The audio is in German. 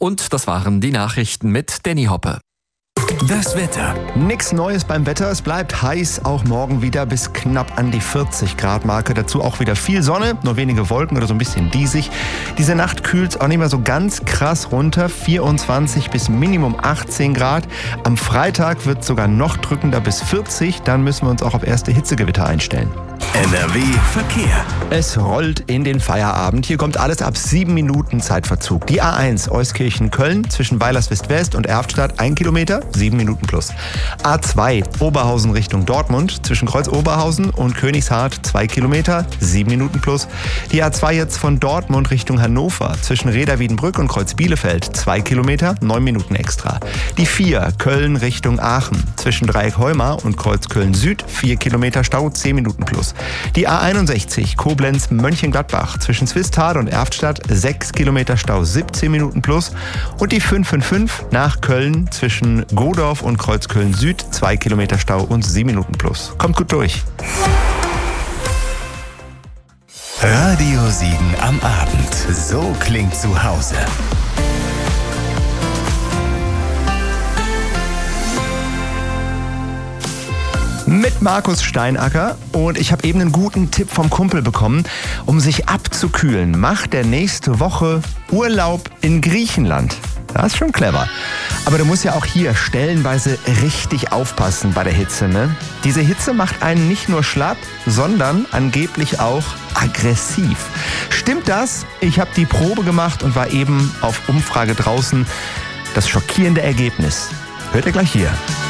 Und das waren die Nachrichten mit Danny Hoppe. Das Wetter. Nix Neues beim Wetter. Es bleibt heiß, auch morgen wieder bis knapp an die 40 Grad Marke. Dazu auch wieder viel Sonne, nur wenige Wolken oder so ein bisschen diesig. Diese Nacht kühlt es auch nicht mehr so ganz krass runter. 24 bis Minimum 18 Grad. Am Freitag wird es sogar noch drückender bis 40. Dann müssen wir uns auch auf erste Hitzegewitter einstellen. NRW Verkehr. Es rollt in den Feierabend. Hier kommt alles ab 7 Minuten Zeitverzug. Die A1 Euskirchen-Köln zwischen Weilerswist-West und Erftstadt 1 Kilometer, 7 Minuten plus. A2 Oberhausen Richtung Dortmund zwischen Kreuz-Oberhausen und Königshardt 2 Kilometer, 7 Minuten plus. Die A2 jetzt von Dortmund Richtung Hannover zwischen Reda-Wiedenbrück und Kreuz-Bielefeld 2 Kilometer, 9 Minuten extra. Die 4 Köln Richtung Aachen zwischen Dreieck-Heumar und Kreuz Köln-Süd 4 Kilometer Stau, 10 Minuten plus. Die A61 Koblenz-Mönchengladbach zwischen Swisttal und Erftstadt 6 Kilometer Stau, 17 Minuten plus. Und die 555 nach Köln zwischen Godorf und Kreuz Köln-Süd 2 Kilometer Stau und 7 Minuten plus. Kommt gut durch. Radio Siegen am Abend. So klingt zu Hause. Mit Markus Steinacker, und ich habe eben einen guten Tipp vom Kumpel bekommen, um sich abzukühlen. Macht der nächste Woche Urlaub in Griechenland. Das ist schon clever. Aber du musst ja auch hier stellenweise richtig aufpassen bei der Hitze, ne? Diese Hitze macht einen nicht nur schlapp, sondern angeblich auch aggressiv. Stimmt das? Ich habe die Probe gemacht und war eben auf Umfrage draußen. Das schockierende Ergebnis hört ihr gleich hier.